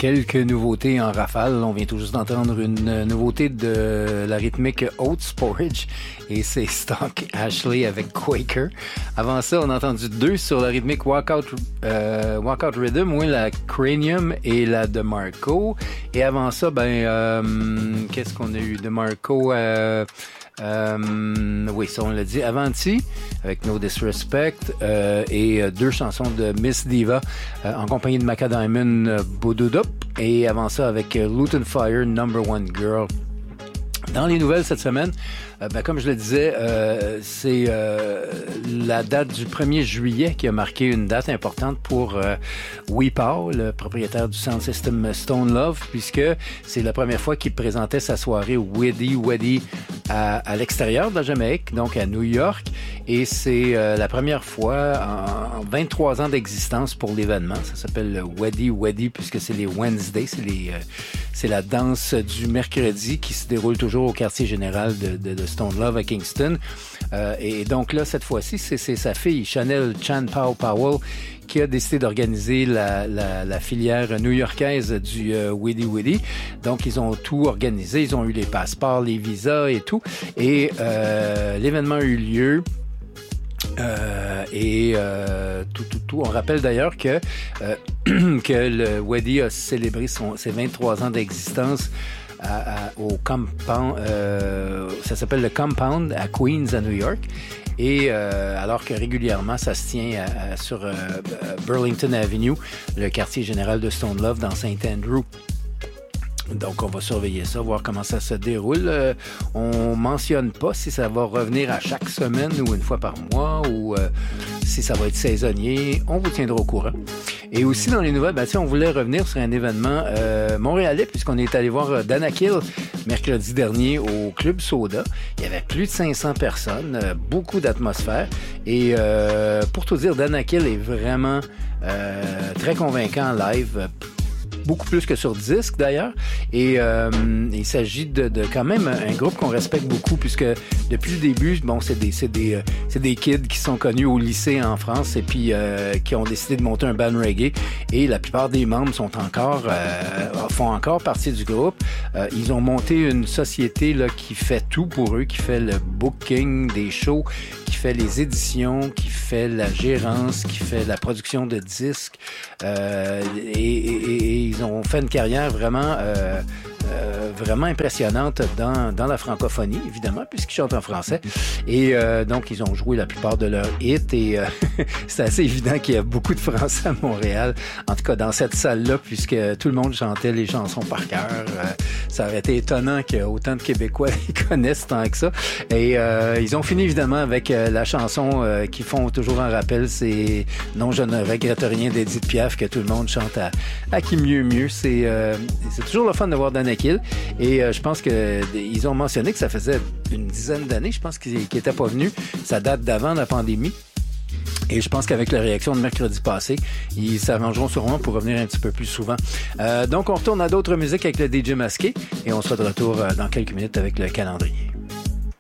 quelques nouveautés en rafale. On vient tout juste d'entendre une nouveauté de la rythmique Oats Porridge et c'est Stock Ashley avec Quaker. Avant ça, on a entendu deux sur la rythmique Walkout Rhythm, oui, la Cranium et la DeMarco. Et avant ça, qu'est-ce qu'on a eu? DeMarco, oui, ça on l'a dit. Avanti avec No Disrespect et deux chansons de Miss Diva en compagnie de Maca Diamond, Boudoudop, et avant ça avec Luton Fire, Number One Girl. Dans les nouvelles cette semaine, comme je le disais, c'est la date du 1er juillet qui a marqué une date importante pour Weepow, le propriétaire du sound system Stone Love, puisque c'est la première fois qu'il présentait sa soirée Weddy Weddy à l'extérieur de la Jamaïque, donc à New York, et c'est la première fois en 23 ans d'existence pour l'événement. Ça s'appelle le Weddy Weddy puisque c'est les Wednesdays, c'est la danse du mercredi qui se déroule toujours au quartier général de Stone Love à Kingston. Et donc là, cette fois-ci, c'est sa fille, Chanel Chan Powell, qui a décidé d'organiser la filière new-yorkaise du Weddy Weddy. Donc, ils ont tout organisé. Ils ont eu les passeports, les visas et tout. Et l'événement a eu lieu. Tout. On rappelle d'ailleurs que le Weddy a célébré ses 23 ans d'existence au Compound, ça s'appelle le Compound à Queens, à New York. Et alors que régulièrement, ça se tient sur Burlington Avenue, le quartier général de Stone Love dans Saint Andrew. Donc, on va surveiller ça, voir comment ça se déroule. On mentionne pas si ça va revenir à chaque semaine ou une fois par mois ou si ça va être saisonnier. On vous tiendra au courant. Et aussi, dans les nouvelles, on voulait revenir sur un événement montréalais puisqu'on est allé voir Danakil mercredi dernier au Club Soda. Il y avait plus de 500 personnes, beaucoup d'atmosphère. Et pour tout dire, Danakil est vraiment très convaincant en live. Beaucoup plus que sur disque d'ailleurs, et il s'agit de quand même un groupe qu'on respecte beaucoup puisque depuis le début, c'est des kids qui sont connus au lycée en France et puis qui ont décidé de monter un band reggae, et la plupart des membres font encore partie du groupe. Ils ont monté une société là qui fait tout pour eux, qui fait le booking des shows, qui fait les éditions, qui fait la gérance, qui fait la production de disques, et ils ont fait une carrière vraiment impressionnante dans la francophonie, évidemment, puisqu'ils chantent en français. Et donc, ils ont joué la plupart de leurs hits et c'est assez évident qu'il y a beaucoup de Français à Montréal, en tout cas dans cette salle-là, puisque tout le monde chantait les chansons par cœur. Ça aurait été étonnant qu'autant de Québécois les connaissent tant que ça. Et ils ont fini évidemment avec la chanson qu'ils font toujours en rappel, c'est « Non, je ne regrette rien » d'Edith Piaf, que tout le monde chante à qui mieux. C'est toujours le fun de voir Danakil. Et je pense qu'ils ont mentionné que ça faisait une dizaine d'années, je pense qu'ils n'étaient pas venus. Ça date d'avant la pandémie. Et je pense qu'avec la réaction de mercredi passé, ils s'arrangeront sûrement pour revenir un petit peu plus souvent. Donc, on retourne à d'autres musiques avec le DJ Masqué et on sera de retour dans quelques minutes avec le calendrier.